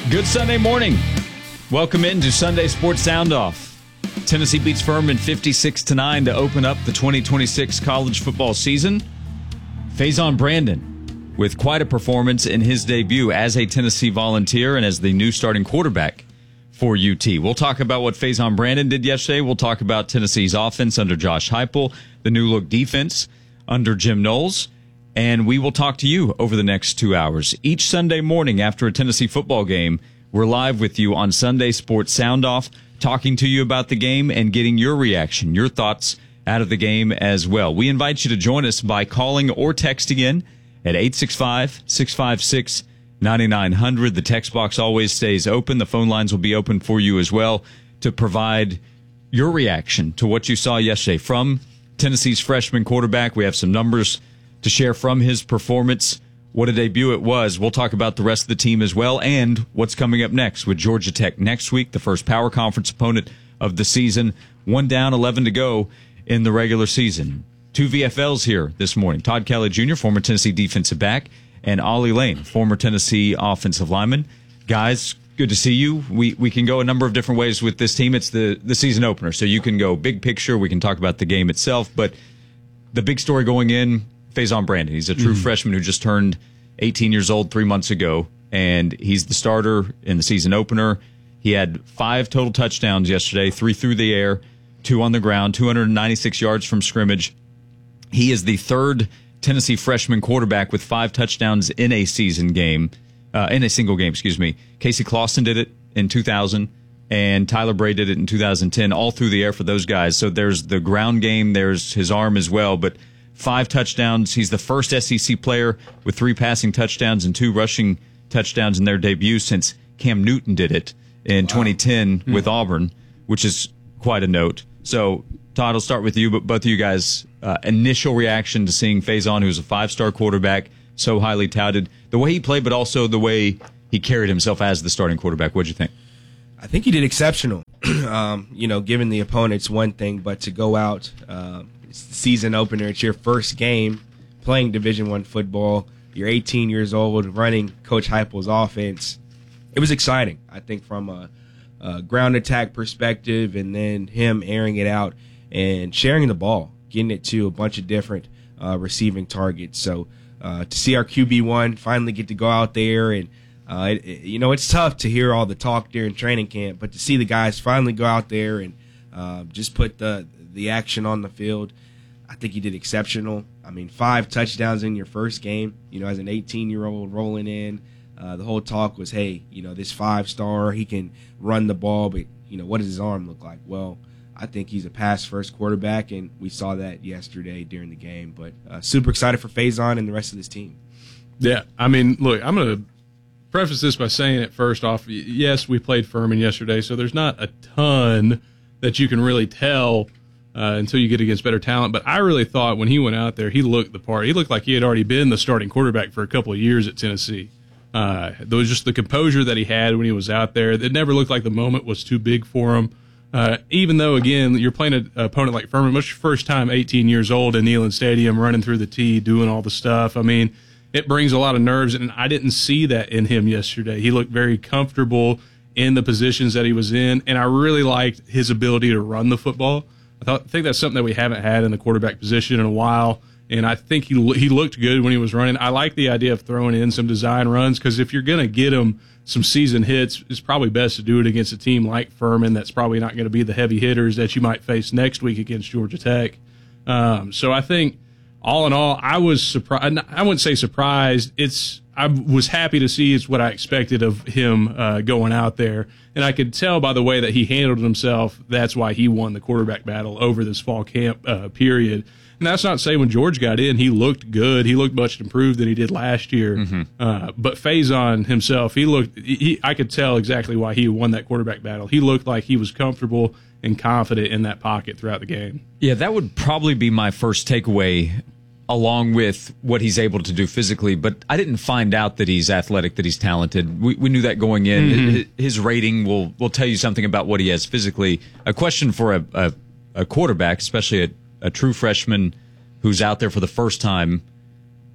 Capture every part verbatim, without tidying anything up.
Good Sunday morning. Welcome into Sunday Sports Sound Off. Tennessee beats Furman fifty-six to nine to open up the twenty twenty-six college football season. Faison Brandon with quite a performance in his debut as a Tennessee Volunteer and as the new starting quarterback for U T. We'll talk about what Faison Brandon did yesterday. We'll talk about Tennessee's offense under Josh Heupel, the new look defense under Jim Knowles. And we will talk to you over the next two hours. Each Sunday morning after a Tennessee football game, we're live with you on Sunday Sports Sound Off, talking to you about the game and getting your reaction, your thoughts out of the game as well. We invite you to join us by calling or texting in at eight six five, six five six, nine nine zero zero. The text box always stays open. The phone lines will be open for you as well to provide your reaction to what you saw yesterday from Tennessee's freshman quarterback. We have some numbers to share from his performance. What a debut it was. We'll talk about the rest of the team as well and what's coming up next with Georgia Tech next week, the first power conference opponent of the season. One down, eleven to go in the regular season. Two V F Ls here this morning. Todd Kelly Junior, former Tennessee defensive back, and Ollie Lane, former Tennessee offensive lineman. Guys, good to see you. We we can go a number of different ways with this team. It's the, the season opener, so you can go big picture. We can talk about the game itself, but the big story going in, Faison Brandon. He's a true mm-hmm. freshman who just turned eighteen years old three months ago, and he's the starter in the season opener. He had five total touchdowns yesterday, three through the air, two on the ground, two hundred ninety-six yards from scrimmage. He is the third Tennessee freshman quarterback with five touchdowns in a season game, uh, in a single game, excuse me. Casey Clausen did it in two thousand, and Tyler Bray did it in two thousand ten, all through the air for those guys. So there's the ground game, there's his arm as well, but five touchdowns. He's the first S E C player with three passing touchdowns and two rushing touchdowns in their debut since Cam Newton did it in wow. twenty ten hmm. with Auburn, which is quite a note. So, Todd, I'll start with you, but both of you guys, uh, initial reaction to seeing Faison, who's a five-star quarterback, so highly touted, the way he played, but also the way he carried himself as the starting quarterback. What'd you think? I think he did exceptional. um, you know, given the opponent's one thing, but to go out, uh, it's the season opener, it's your first game playing Division One football. You're eighteen years old, running Coach Heupel's offense. It was exciting, I think, from a, a ground attack perspective, and then him airing it out and sharing the ball, getting it to a bunch of different uh, receiving targets. So uh, to see our Q B one finally get to go out there, and uh, it, it, you know, it's tough to hear all the talk during training camp, but to see the guys finally go out there and uh, just put the the action on the field, I think he did exceptional. I mean, five touchdowns in your first game, you know, as an eighteen-year-old rolling in. Uh, the whole talk was, hey, you know, this five-star, he can run the ball, but, you know, what does his arm look like? Well, I think he's a pass-first quarterback, and we saw that yesterday during the game. But uh, super excited for Faison and the rest of this team. Yeah, I mean, look, I'm going to preface this by saying it first off. Yes, we played Furman yesterday, so there's not a ton that you can really tell Uh, until you get against better talent. But I really thought when he went out there, he looked the part. He looked like he had already been the starting quarterback for a couple of years at Tennessee. Uh, there was just the composure that he had when he was out there. It never looked like the moment was too big for him. Uh, even though, again, you're playing an opponent like Furman, much your first time eighteen years old in Neyland Stadium, running through the tee, doing all the stuff. I mean, it brings a lot of nerves, and I didn't see that in him yesterday. He looked very comfortable in the positions that he was in, and I really liked his ability to run the football. I, thought, I think that's something that we haven't had in the quarterback position in a while, and I think he he looked good when he was running. I like the idea of throwing in some design runs because if you're going to get him some season hits, it's probably best to do it against a team like Furman that's probably not going to be the heavy hitters that you might face next week against Georgia Tech. Um, so I think all in all, I was surprised. I wouldn't say surprised. It's I was happy to see it's what I expected of him uh, going out there. And I could tell by the way that he handled himself, that's why he won the quarterback battle over this fall camp uh, period. And that's not to say when George got in, he looked good. He looked much improved than he did last year. Mm-hmm. Uh, but Faison himself, he looked. He, I could tell exactly why he won that quarterback battle. He looked like he was comfortable and confident in that pocket throughout the game. Yeah, that would probably be my first takeaway, along with what he's able to do physically. But I didn't find out that he's athletic, that he's talented. We, we knew that going in. Mm-hmm. His rating will will tell you something about what he has physically. A question for a, a, a quarterback, especially a, a true freshman who's out there for the first time,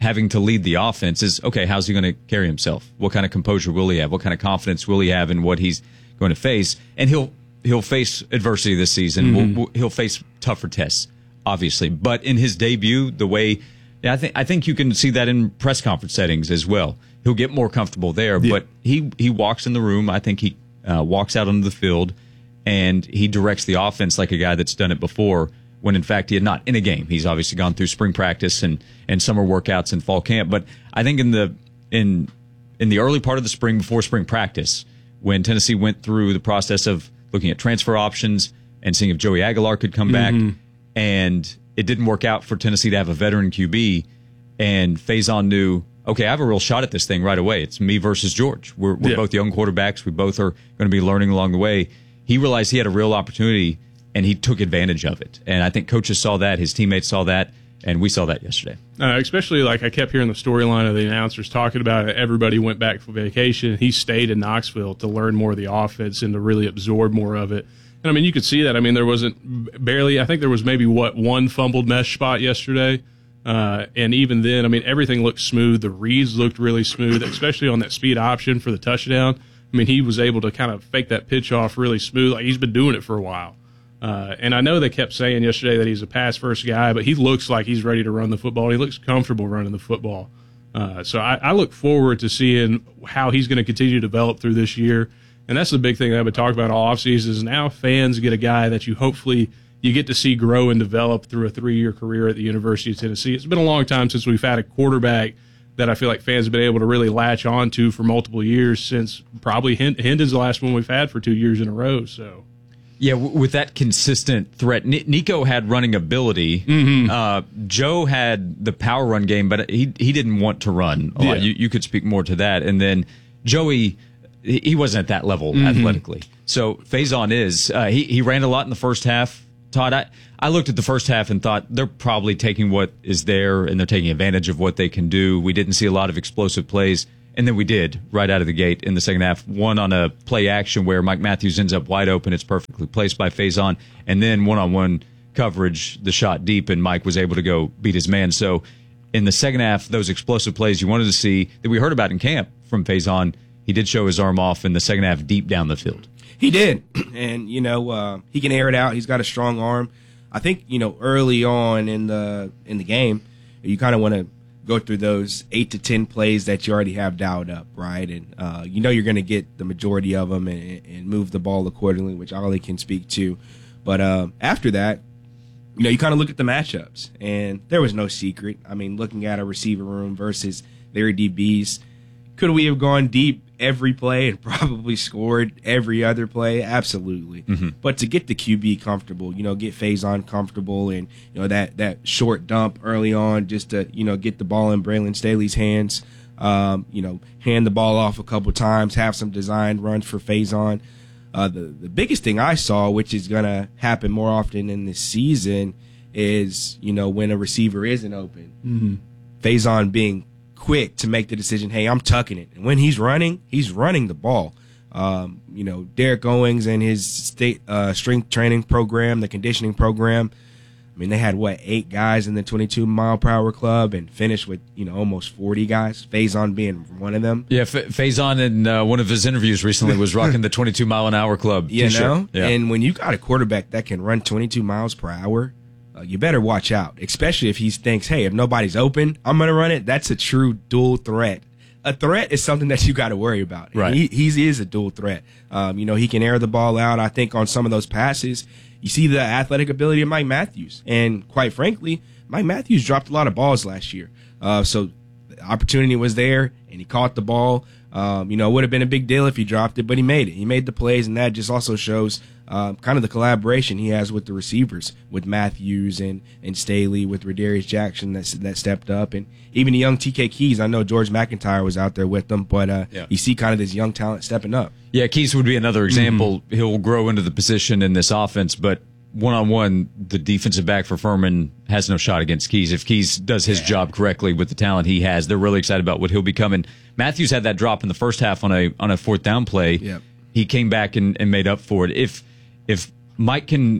having to lead the offense is, okay, how's he going to carry himself? What kind of composure will he have? What kind of confidence will he have in what he's going to face? And he'll he'll face adversity this season. Mm-hmm. We'll, we'll, he'll face tougher tests, obviously. But in his debut, the way yeah, I think I think you can see that in press conference settings as well. He'll get more comfortable there, yeah. but he he walks in the room. I think he uh, walks out onto the field, and he directs the offense like a guy that's done it before, when in fact he had not in a game. He's obviously gone through spring practice and, and summer workouts and fall camp. But I think in the in in the early part of the spring, before spring practice, when Tennessee went through the process of looking at transfer options and seeing if Joey Aguilar could come mm-hmm. back, and it didn't work out for Tennessee to have a veteran Q B, and Faison knew, okay, I have a real shot at this thing right away. It's me versus George. We're, we're yeah. both young quarterbacks. We both are going to be learning along the way. He realized he had a real opportunity, and he took advantage of it. And I think coaches saw that, his teammates saw that, and we saw that yesterday. Uh, especially, like, I kept hearing the storyline of the announcers talking about it. Everybody went back for vacation. He stayed in Knoxville to learn more of the offense and to really absorb more of it. And, I mean, you could see that. I mean, there wasn't barely – I think there was maybe, what, one fumbled mesh spot yesterday. Uh, and even then, I mean, everything looked smooth. The reads looked really smooth, especially on that speed option for the touchdown. I mean, he was able to kind of fake that pitch off really smooth. Like, he's been doing it for a while. Uh, and I know they kept saying yesterday that he's a pass-first guy, but he looks like he's ready to run the football. He looks comfortable running the football. Uh, so I, I look forward to seeing how he's going to continue to develop through this year. And that's the big thing that I've been talking about all offseason is now fans get a guy that you hopefully you get to see grow and develop through a three-year career at the University of Tennessee. It's been a long time since we've had a quarterback that I feel like fans have been able to really latch on to for multiple years, since probably Hendon's the last one we've had for two years in a row. So. Yeah, w- with that consistent threat. N- Nico had running ability. Mm-hmm. Uh, Joe had the power run game, but he he didn't want to run a yeah. lot. You, you could speak more to that. And then Joey, he wasn't at that level mm-hmm. athletically. So Faison is. Uh, he, he ran a lot in the first half. Todd, I, I looked at the first half and thought they're probably taking what is there and they're taking advantage of what they can do. We didn't see a lot of explosive plays. And then we did right out of the gate in the second half. One on a play action where Mike Matthews ends up wide open. It's perfectly placed by Faison. And then one-on-one coverage, the shot deep, and Mike was able to go beat his man. So in the second half, those explosive plays you wanted to see that we heard about in camp from Faison, he did show his arm off in the second half deep down the field. He did. And, you know, uh, he can air it out. He's got a strong arm. I think, you know, early on in the in the game, you kind of want to go through those eight to ten plays that you already have dialed up, right? And uh, you know you're going to get the majority of them and, and move the ball accordingly, which Ollie can speak to. But uh, after that, you know, you kind of look at the matchups, and there was no secret. I mean, looking at a receiver room versus their D Bs, could we have gone deep every play and probably scored every other play? Absolutely. Mm-hmm. But to get the Q B comfortable, you know, get Faison comfortable, and, you know, that, that short dump early on just to, you know, get the ball in Braylon Staley's hands, um, you know, hand the ball off a couple times, have some designed runs for Faison. Uh, the, the biggest thing I saw, which is going to happen more often in this season, is, you know, when a receiver isn't open, mm-hmm. Faison being quick to make the decision, hey, I'm tucking it. And when he's running, he's running the ball. Um, you know, Derek Owings and his state uh, strength training program, the conditioning program, I mean, they had, what, eight guys in the twenty-two mile per hour club and finished with, you know, almost forty guys, Faison being one of them. Yeah, F- Faison in uh, one of his interviews recently was rocking the twenty-two mile an hour club. You t-shirt. know? Yeah. And when you got a quarterback that can run twenty-two miles per hour, Uh, you better watch out, especially if he thinks, hey, if nobody's open, I'm going to run it. That's a true dual threat. A threat is something that you got to worry about. Right. He, he is a dual threat. Um, you know, he can air the ball out. I think on some of those passes, you see the athletic ability of Mike Matthews. And quite frankly, Mike Matthews dropped a lot of balls last year. Uh, so the opportunity was there, and he caught the ball. Um, you know, it would have been a big deal if he dropped it, but he made it. He made the plays, and that just also shows uh, kind of the collaboration he has with the receivers, with Matthews and, and Staley, with Radarius Jackson that, that stepped up, and even the young T K Keys. I know George McIntyre was out there with them, but uh, yeah. you see kind of this young talent stepping up. Yeah, Keys would be another example. Mm-hmm. He'll grow into the position in this offense, but one-on-one, the defensive back for Furman has no shot against Keys. If Keys does his yeah. job correctly with the talent he has, they're really excited about what he'll become. And Matthews had that drop in the first half on a on a fourth down play. Yep. He came back and, and made up for it. If if Mike can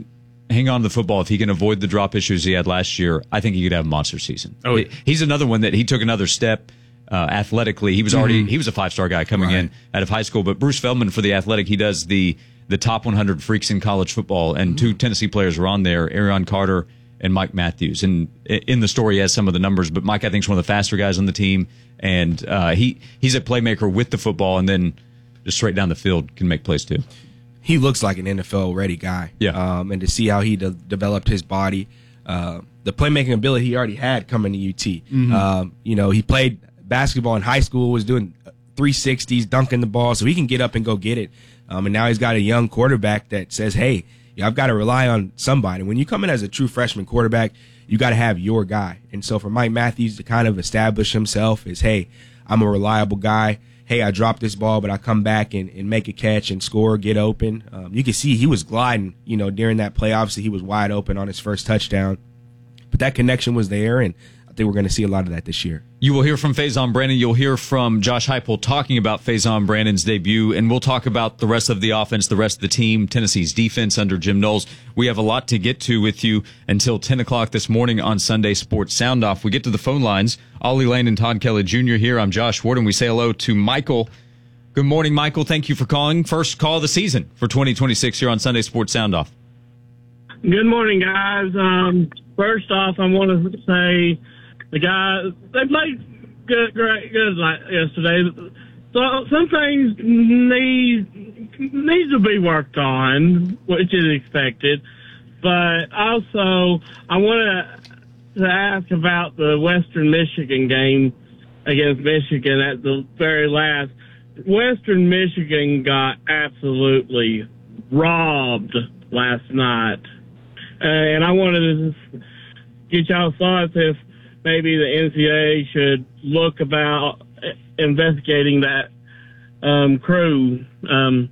hang on to the football, if he can avoid the drop issues he had last year, I think he could have a monster season. Oh, he, he's another one that he took another step uh, athletically. He was already mm-hmm. he was a five star guy coming right. in out of high school. But Bruce Feldman for the Athletic, he does the the top one hundred freaks in college football, and mm-hmm. two Tennessee players were on there, Arion Carter and Mike Matthews. And in the story, he has some of the numbers, but Mike, I think, is one of the faster guys on the team, and uh, he he's a playmaker with the football, and then just straight down the field can make plays too. He looks like an N F L-ready guy. Yeah. Um, and to see how he de- developed his body, uh, the playmaking ability he already had coming to U T. Mm-hmm. Um, you know, he played basketball in high school, was doing three sixties, dunking the ball, so he can get up and go get it. Um, and now he's got a young quarterback that says, hey, yeah, I've got to rely on somebody. When you come in as a true freshman quarterback, you got to have your guy. And so for Mike Matthews to kind of establish himself is, hey, I'm a reliable guy. Hey, I dropped this ball, but I come back and, and make a catch and score, get open. Um, you can see he was gliding, you know, during that play. Obviously, he was wide open on his first touchdown. But that connection was there, and I think we're going to see a lot of that this year. You will hear from Faison Brandon. You'll hear from Josh Heupel talking about Faison Brandon's debut, and we'll talk about the rest of the offense, the rest of the team, Tennessee's defense under Jim Knowles. We have a lot to get to with you until ten o'clock this morning on Sunday Sports Sound Off. We get to the phone lines. Ollie Lane and Todd Kelly Junior here. I'm Josh Warden. We say hello to Michael. Good morning, Michael. Thank you for calling. First call of the season for twenty twenty-six here on Sunday Sports Sound Off. Good morning, guys. Um, first off, I want to say the guys, they played good, great, good like yesterday. So some things need needs to be worked on, which is expected. But also, I want to ask about the Western Michigan game against Michigan at the very last. Western Michigan got absolutely robbed last night. Uh, and I wanted to get y'all's thoughts if maybe the N C double A should look about investigating that um, crew um,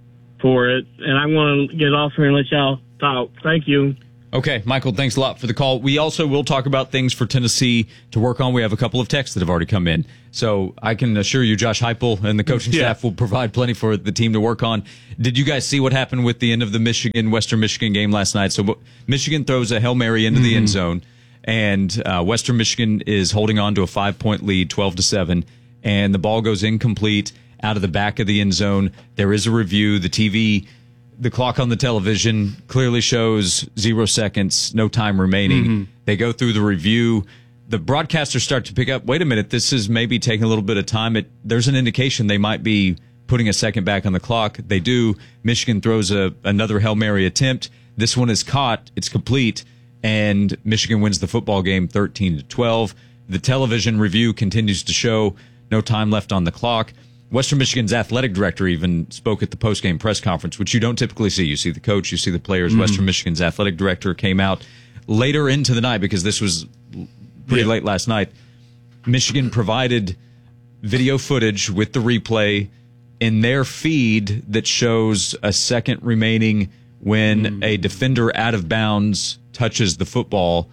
for it. And I'm going to get off here and let y'all talk. Thank you. Okay, Michael, thanks a lot for the call. We also will talk about things for Tennessee to work on. We have a couple of texts that have already come in. So I can assure you Josh Heupel and the coaching yeah. staff will provide plenty for the team to work on. Did you guys see what happened with the end of the Michigan, Western Michigan game last night? So Michigan throws a Hail Mary into mm-hmm. the end zone, and uh, Western Michigan is holding on to a five-point lead, twelve to seven, and the ball goes incomplete out of the back of the end zone. There is a review. The T V... The clock on the television clearly shows zero seconds, no time remaining. Mm-hmm. They go through the review. The broadcasters start to pick up, wait a minute, this is maybe taking a little bit of time. It, there's an indication they might be putting a second back on the clock. They do. Michigan throws a, another Hail Mary attempt. This one is caught. It's complete. And Michigan wins the football game thirteen to twelve. The television review continues to show no time left on the clock. Western Michigan's athletic director even spoke at the post-game press conference, which you don't typically see. You see the coach, you see the players. Mm-hmm. Western Michigan's athletic director came out later into the night because this was pretty yeah. late last night. Michigan provided video footage with the replay in their feed that shows a second remaining when mm-hmm. a defender out of bounds touches the football.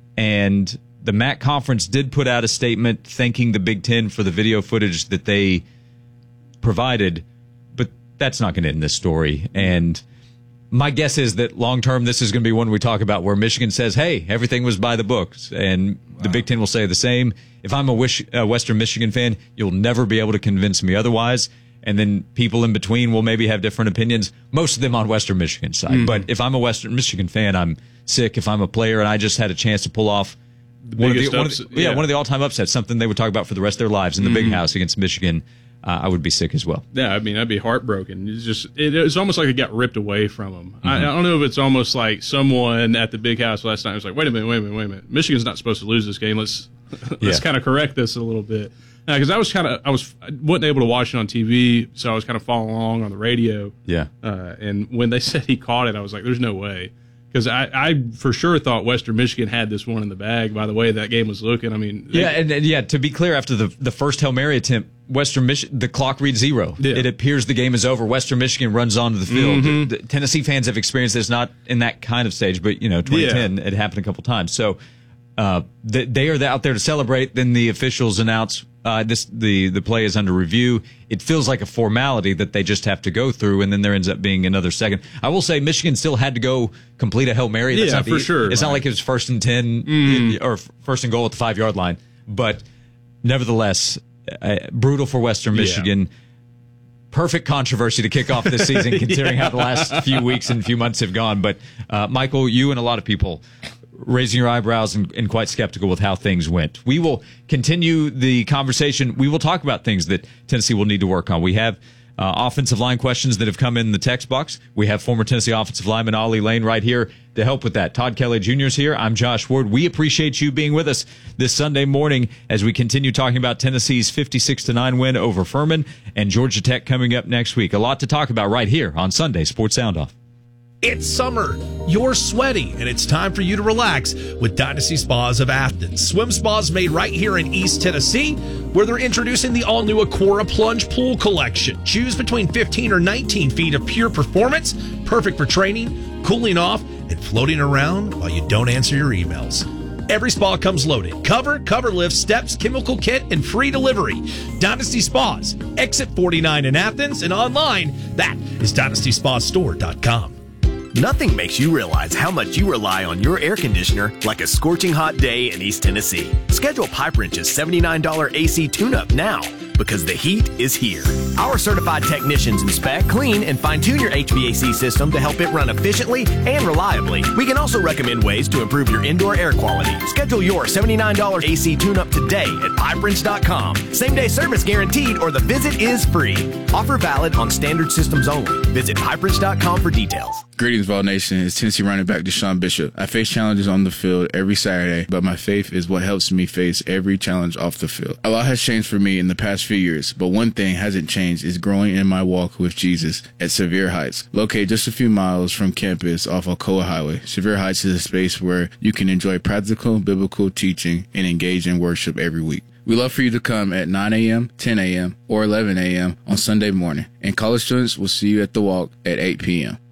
And the M A C conference did put out a statement thanking the Big Ten for the video footage that they provided, but that's not going to end this story. And my guess is that long term, this is going to be one we talk about where Michigan says, hey, everything was by the books. And wow. the Big Ten will say the same. If I'm a wish, uh, Western Michigan fan, you'll never be able to convince me otherwise. And then people in between will maybe have different opinions, most of them on Western Michigan's side. Mm-hmm. But if I'm a Western Michigan fan, I'm sick. If I'm a player and I just had a chance to pull off the one, of the, one, ups- of the, yeah, yeah. one of the all-time upsets, something they would talk about for the rest of their lives in the mm-hmm. big house against Michigan, Uh, I would be sick as well. Yeah, I mean, I'd be heartbroken. It's just, it, it's almost like it got ripped away from them. Mm-hmm. I, I don't know if it's almost like someone at the big house last night was like, wait a minute, wait a minute, wait a minute. Michigan's not supposed to lose this game. Let's let's yeah. kind of correct this a little bit. Because uh, I was kind of, I was, I wasn't able to watch it on T V, so I was kind of following along on the radio. Yeah. Uh, and when they said he caught it, I was like, there's no way. Because I, I for sure thought Western Michigan had this one in the bag by the way that game was looking. I mean, they, yeah, and, and yeah. To be clear, after the the first Hail Mary attempt, Western Michigan, the clock reads zero. Yeah. It appears the game is over. Western Michigan runs onto the field. Mm-hmm. The, the Tennessee fans have experienced this, not in that kind of stage, but you know, twenty ten, yeah. it happened a couple times. So uh, they, they are out there to celebrate. Then the officials announce uh, this the the play is under review. It feels like a formality that they just have to go through, and then there ends up being another second. I will say Michigan still had to go complete a Hail Mary. That's yeah, not for the, sure. It's right. not like it was first and ten Mm. or first and goal at the five yard line, but nevertheless, uh, brutal for Western Michigan. Yeah. Perfect controversy to kick off this season, considering yeah. how the last few weeks and few months have gone. But uh, Michael, you and a lot of people raising your eyebrows and, and quite skeptical with how things went. We will continue the conversation. We will talk about things that Tennessee will need to work on. We have uh, offensive line questions that have come in the text box. We have former Tennessee offensive lineman Ollie Lane right here to help with that. Todd Kelly Junior is here. I'm Josh Ward. We appreciate you being with us this Sunday morning as we continue talking about Tennessee's fifty-six to nine win over Furman and Georgia Tech coming up next week. A lot to talk about right here on Sunday Sports Sound Off. It's summer. You're sweaty, and it's time for you to relax with Dynasty Spas of Athens. Swim spas made right here in East Tennessee, where they're introducing the all-new Aquara Plunge Pool Collection. Choose between fifteen or nineteen feet of pure performance, perfect for training, cooling off, and floating around while you don't answer your emails. Every spa comes loaded. Cover, cover lift, steps, chemical kit, and free delivery. Dynasty Spas, exit forty-nine in Athens, and online, that is dynasty spa store dot com. Nothing makes you realize how much you rely on your air conditioner like a scorching hot day in East Tennessee. Schedule Pipe Wrench's seventy-nine dollars A C tune-up now, because the heat is here. Our certified technicians inspect, clean, and fine-tune your H V A C system to help it run efficiently and reliably. We can also recommend ways to improve your indoor air quality. Schedule your seventy-nine dollars A C tune-up today at pipe wrench dot com. Same-day service guaranteed, or the visit is free. Offer valid on standard systems only. Visit pipe wrench dot com for details. Greetings, Vol Nation. It's Tennessee running back Deshaun Bishop. I face challenges on the field every Saturday, but my faith is what helps me face every challenge off the field. A lot has changed for me in the past few years, but one thing hasn't changed is growing in my walk with Jesus at Sevier Heights. Located just a few miles from campus off Alcoa Highway, Sevier Heights is a space where you can enjoy practical biblical teaching and engage in worship every week. We love for you to come at nine a.m., ten a.m., or eleven a.m. on Sunday morning, and college students will see you at the walk at eight p.m.